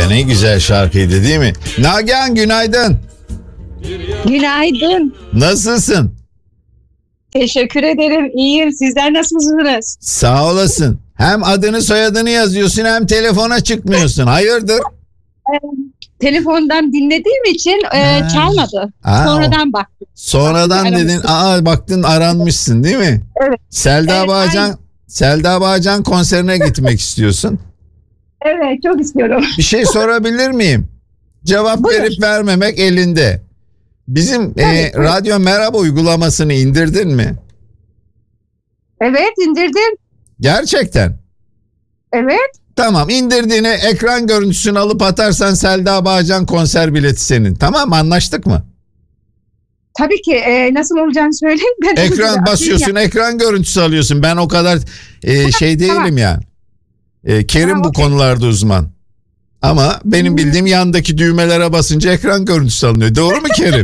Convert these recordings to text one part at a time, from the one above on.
ne güzel şarkıydı değil mi? Nagihan günaydın. Günaydın. Nasılsın? Teşekkür ederim. İyiyim. Sizler nasılsınız? Sağ olasın. Hem adını soyadını yazıyorsun hem telefona çıkmıyorsun. Hayırdır? Telefondan dinlediğim için çalmadı. Sonradan baktım. Sonradan dedin. Baktın aranmışsın değil mi? Evet. Selda Bağcan konserine gitmek istiyorsun. Evet, çok istiyorum. Bir şey sorabilir miyim? Cevap Buyur. verip vermemek elinde. Bizim Radyo Merhaba uygulamasını indirdin mi? Evet, indirdim. Gerçekten. Evet. Tamam, indirdiğine ekran görüntüsünü alıp atarsan Selda Bağcan konser bileti senin. Tamam mı? Anlaştık mı? Tabii ki nasıl olacağını söyleyeyim. Ben Ekran basıyorsun, ekran görüntüsü alıyorsun. Ben o kadar şey değilim tamam. yani. Kerim Tamam, bu konularda uzman. Ama benim bildiğim yandaki düğmelere basınca ekran görüntüsü alınıyor. Doğru mu Kerim?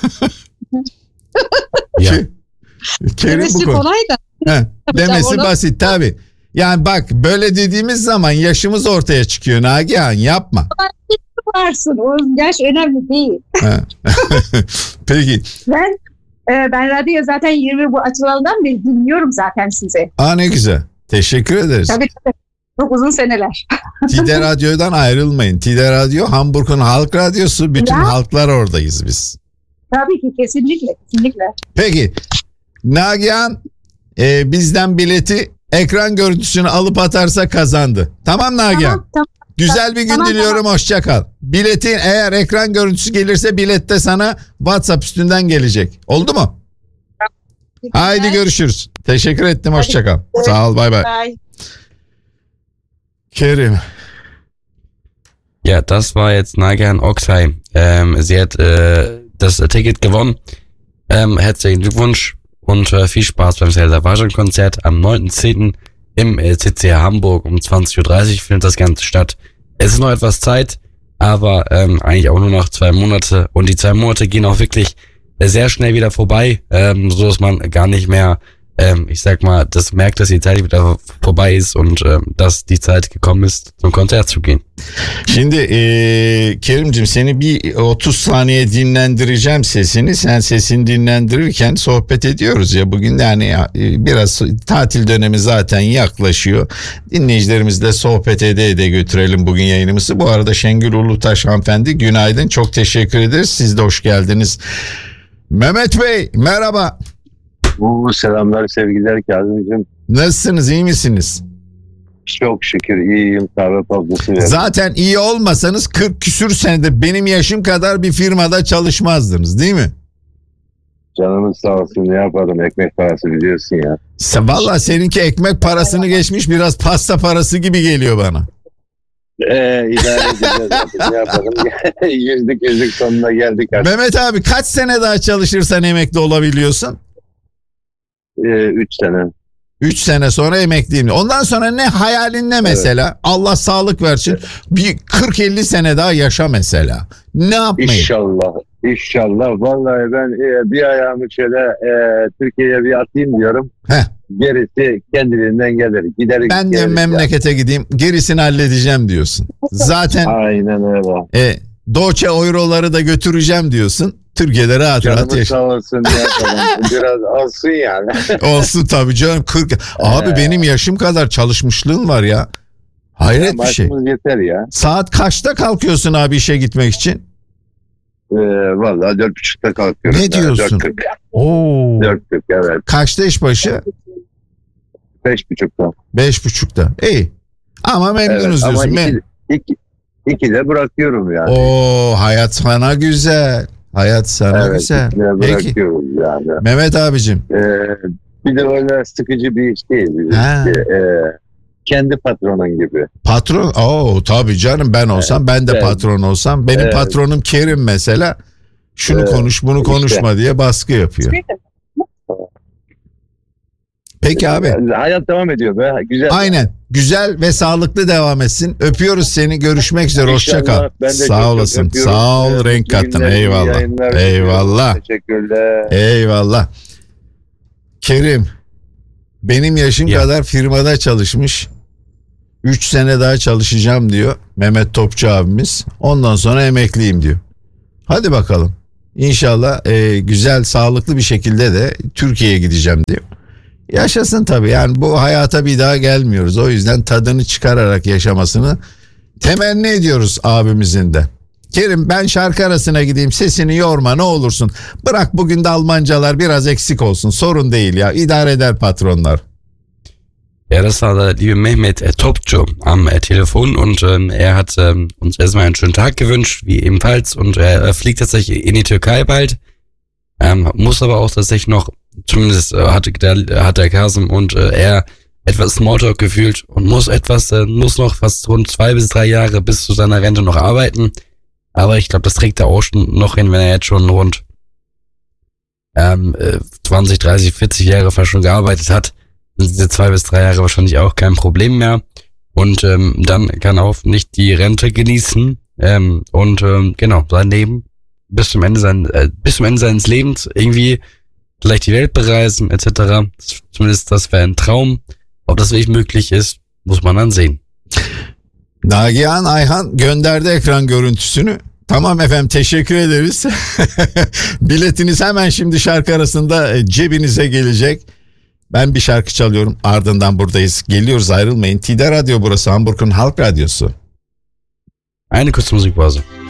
Kerim demesi bu konu. kolay da. Demesi onu... basit tabii. Yani bak böyle dediğimiz zaman yaşımız ortaya çıkıyor Nagihan, yapma. Varsın. O yaş önemli değil. Peki. Ben radyo zaten 20 bu açılaldan beri dinliyorum zaten sizi. Ne güzel. Teşekkür ederiz. Tabii. Çok uzun seneler. Tide Radyo'dan ayrılmayın. Tide Radyo Hamburg'un halk radyosu. Bütün halklar oradayız biz. Tabii ki kesinlikle. Peki Nagihan bizden bileti ekran görüntüsünü alıp atarsa kazandı. Tamam Nagihan. Tamam. Güzel bir gün diliyorum. Hoşça kal. Biletin eğer ekran görüntüsü gelirse bilet de sana WhatsApp üstünden gelecek. Oldu mu? Haydi görüşürüz. Teşekkür ettim. Hoşça kal. Sağ ol. Bay bay. Kerim. Ja, das war jetzt Nagihan Oxay. Sie hat das Ticket gewonnen. Herzlichen Glückwunsch und viel Spaß beim Selda Bağcan Konzert am 9.10. im CCH Hamburg um 20.30 Uhr findet das Ganze statt. Es ist noch etwas Zeit, aber eigentlich auch nur noch 2 Monate und die 2 Monate gehen auch wirklich sehr schnell wieder vorbei, so dass man gar nicht mehr ich sag mal, das merkt, dass die Zeit wieder vorbei ist und dass die Zeit gekommen ist, zum Konzert zu gehen. Şimdi Kerim'cim seni bir 30 saniye dinlendireceğim sesini. Sen sesini dinlendirirken sohbet ediyoruz ya bugün yani biraz tatil dönemi zaten yaklaşıyor. Dinleyicilerimizle sohbet ede götürelim bugün yayınımızı. Bu arada Şengül Ulutaş hanımefendi günaydın, çok teşekkür ederiz. Siz de hoş geldiniz. Mehmet Bey merhaba. Selamlar, sevgiler Kazımcığım. Nasılsınız, iyi misiniz? Çok şükür iyiyim. Kahve fazlası verdim. Zaten iyi olmasanız 40 küsür senedir benim yaşım kadar bir firmada çalışmazdınız değil mi? Canımız sağ olsun, ne yapalım, ekmek parası biliyorsun ya. Valla seninki ekmek parasını geçmiş, biraz pasta parası gibi geliyor bana. İdare edeceğiz artık, ne yapalım. yüzlük sonuna geldik artık. Mehmet abi kaç sene daha çalışırsan emekli olabiliyorsun? 3 sene. 3 sene sonra emekliyim. Ondan sonra ne hayalin ne mesela? Evet. Allah sağlık versin. Bir 40-50 sene daha yaşa mesela. Ne yapmayı? İnşallah. Vallahi ben bir ayağımı şöyle Türkiye'ye bir atayım diyorum. Gerisi kendiliğinden gelir. Ben de memlekete gideyim. Gerisini halledeceğim diyorsun. Zaten aynen öyle. Doğçe euroları da götüreceğim diyorsun. Türkiye'de rahat yaşa. Sağ olsun biraz olsun yani. Olsun tabii canım. 40. Abi benim yaşım kadar çalışmışlığın var ya. Hayret bir şey. Yeter ya. Saat kaçta kalkıyorsun abi işe gitmek için? Vallahi 4.30'da kalkıyorum. Ne diyorsun? 4.40. Oo. 4.40 evet. Kaçta iş başı? 5.30'da. 5.30'da. İyi. Ama memnunuz evet, diyorsun. Ama 2'de bırakıyorum yani. Oo, hayat sana güzel. Hayat sana güzel. Peki. Yani. Mehmet abicim. Bir de öyle sıkıcı bir iş değil. Kendi patronun gibi. Patron? Tabii canım, ben olsam ben de patron olsam. Benim patronum Kerim mesela. Şunu konuş bunu konuşma diye baskı yapıyor. Peki abi. Hayat devam ediyor be. Güzel. Aynen. Güzel ve sağlıklı devam etsin. Öpüyoruz seni. Görüşmek üzere. Hoşça kal. Sağ olasın. Sağ ol. Renk kattın. Eyvallah. Eyvallah. Teşekkürler. Eyvallah. Kerim benim yaşım kadar firmada çalışmış. 3 sene daha çalışacağım diyor Mehmet Topçu abimiz. Ondan sonra emekliyim diyor. Hadi bakalım. İnşallah güzel, sağlıklı bir şekilde de Türkiye'ye gideceğim diyor. Yaşasın tabii, yani bu hayata bir daha gelmiyoruz. O yüzden tadını çıkararak yaşamasını temenni ediyoruz abimizin de. Kerim, ben şarkı arasına gideyim, sesini yorma ne olursun. Bırak bugün de Almancalar biraz eksik olsun, sorun değil ya, idare eder patronlar. Ja, das war der liebe Mehmet Topçu am Telefon und er hat uns erstmal einen schönen Tag gewünscht, wie ebenfalls, und er fliegt tatsächlich in die Türkei bald, muss aber auch tatsächlich noch, zumindest hat der Kasım und er etwas Smalltalk gefühlt und muss noch fast rund 2 bis 3 Jahre bis zu seiner Rente noch arbeiten, aber ich glaube, das trägt er auch schon noch hin, wenn er jetzt schon rund 20, 30, 40 Jahre fast schon gearbeitet hat. Diese 2 bis 3 Jahre wahrscheinlich auch kein Problem mehr, und dann kann er hoffentlich die Rente genießen und genau sein Leben bis zum Ende seines Lebens irgendwie vielleicht die Welt bereisen etc. Zumindest das wäre ein Traum. Ob das wirklich möglich ist, muss man dann sehen. Nagihan Ayhan gönderdi ekran görüntüsünü. Tamam efendim, teşekkür ederiz. Biletiniz hemen şimdi şarkı arasında cebinize gelecek. Ben bir şarkı çalıyorum, ardından buradayız. Geliyoruz, ayrılmayın. TİDA Radyo burası, Hamburg'un halk radyosu. Eine kurze Musikpause.